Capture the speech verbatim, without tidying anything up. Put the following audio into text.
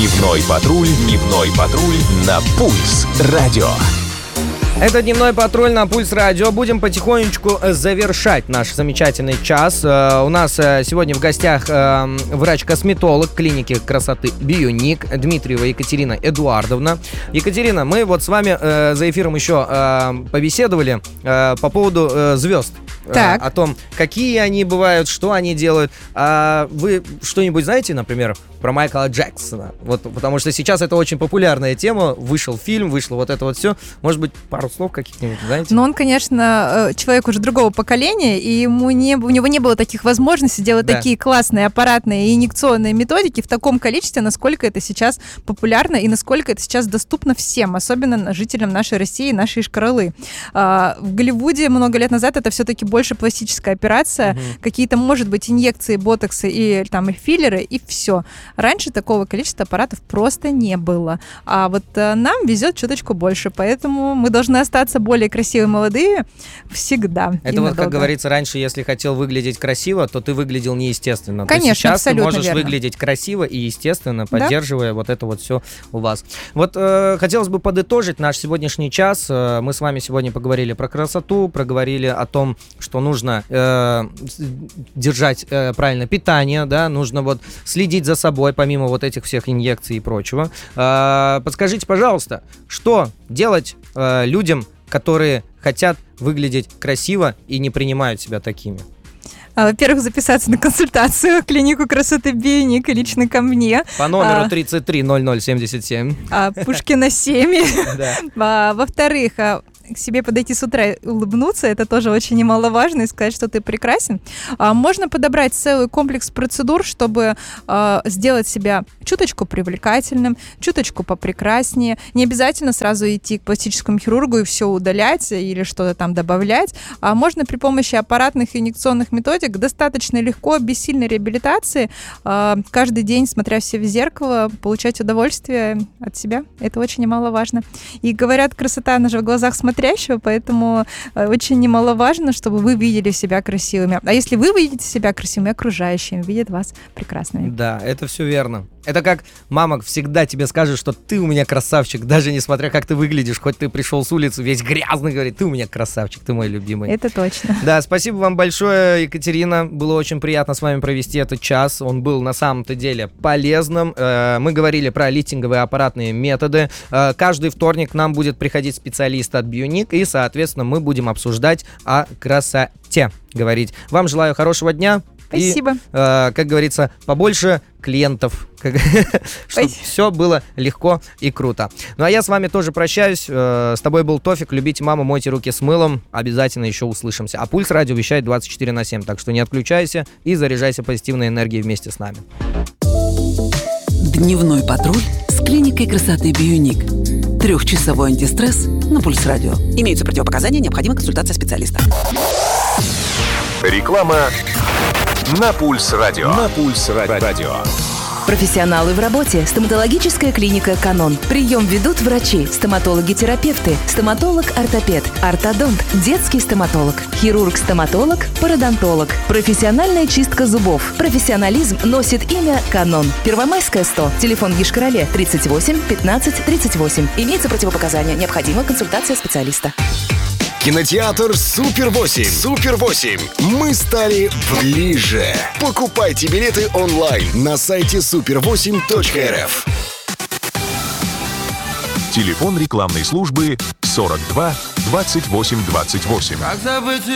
Дневной патруль, дневной патруль на Пульс радио. Это «Дневной патруль» на Пульс радио. Будем потихонечку завершать наш замечательный час. У нас сегодня в гостях врач-косметолог клиники красоты Бионик Дмитриева Екатерина Эдуардовна. Екатерина, мы вот с вами за эфиром еще побеседовали по поводу звезд. Так. О том, какие они бывают, что они делают. А вы что-нибудь знаете, например, про Майкла Джексона? Вот, потому что сейчас это очень популярная тема. Вышел фильм, вышло вот это вот все. Может быть, пару слов каких-нибудь, знаете? Но он, конечно, человек уже другого поколения, и ему не, у него не было таких возможностей делать да. такие классные аппаратные и инъекционные методики в таком количестве, насколько это сейчас популярно и насколько это сейчас доступно всем, особенно жителям нашей России, нашей Йошкар-Олы. В Голливуде много лет назад это все-таки больше пластическая операция, угу. какие-то, может быть, инъекции, ботоксы и там и филлеры, и все. Раньше такого количества аппаратов просто не было. А вот а, нам везет чуточку больше, поэтому мы должны остаться более красивые, молодые всегда. Это вот, как говорится, раньше, если хотел выглядеть красиво, то ты выглядел неестественно. Конечно, то сейчас абсолютно ты можешь верно. выглядеть красиво и естественно, поддерживая да? вот это вот все у вас. Вот э, хотелось бы подытожить наш сегодняшний час. Э, мы с вами сегодня поговорили про красоту, проговорили о том, что нужно э, держать э, правильное питание, да, нужно вот следить за собой, помимо вот этих всех инъекций и прочего. Э, подскажите, пожалуйста, что делать э, людям, которые хотят выглядеть красиво и не принимают себя такими? Во-первых, записаться на консультацию в клинику красоты Бионик лично ко мне. По номеру тридцать три ноль ноль семьдесят семь. Пушкина семь. Во-вторых, к себе подойти с утра и улыбнуться, это тоже очень немаловажно, и сказать, что ты прекрасен. А, можно подобрать целый комплекс процедур, чтобы а, сделать себя чуточку привлекательным, чуточку попрекраснее. Не обязательно сразу идти к пластическому хирургу и все удалять или что-то там добавлять. А можно при помощи аппаратных и инъекционных методик достаточно легко, без сильной реабилитации, а, каждый день, смотря в себя в зеркало, получать удовольствие от себя. Это очень немаловажно. И говорят, красота, она же в глазах смотрящего, поэтому очень немаловажно, чтобы вы видели себя красивыми. А если вы видите себя красивыми, окружающие видят вас прекрасными. Да, это все верно. Это как мама всегда тебе скажет, что ты у меня красавчик, даже несмотря как ты выглядишь, хоть ты пришел с улицы весь грязный, говорит, ты у меня красавчик, ты мой любимый. Это точно. Да, спасибо вам большое, Екатерина. Было очень приятно с вами провести этот час. Он был на самом-то деле полезным. Мы говорили про лифтинговые аппаратные методы. Каждый вторник к нам будет приходить специалист от Бионик, и, соответственно, мы будем обсуждать о красоте говорить. Вам желаю хорошего дня. Спасибо. И, э, как говорится, побольше клиентов, чтобы все было легко и круто. Ну а я с вами тоже прощаюсь. Э, с тобой был Тофик. Любите маму, мойте руки с мылом. Обязательно еще услышимся. А Пульс радио вещает двадцать четыре на семь. Так что не отключайся и заряжайся позитивной энергией вместе с нами. Дневной патруль с клиникой красоты Бионик. Трехчасовой антистресс на Пульс радио. Имеются противопоказания, необходима консультация специалиста. Реклама на Пульс радио. На Пульс радио. Профессионалы в работе. Стоматологическая клиника «Канон». Прием ведут врачи, стоматологи-терапевты, стоматолог-ортопед, ортодонт, детский стоматолог, хирург-стоматолог, пародонтолог. Профессиональная чистка зубов. Профессионализм носит имя «Канон». Первомайская, сто. Телефон в Йошкар-Оле тридцать восемь пятнадцать тридцать восемь. Имеется противопоказания. Необходима консультация специалиста. Кинотеатр Супер восемь. Супер восемь. Мы стали ближе. Покупайте билеты онлайн на сайте супер восемь точка эр эф. Телефон рекламной службы сорок два двадцать восемь двадцать восемь.